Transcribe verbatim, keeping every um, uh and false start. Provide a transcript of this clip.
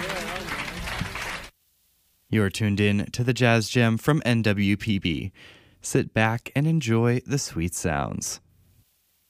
You're tuned in to the Jazz Gem from N W P B. Sit back and enjoy the sweet sounds.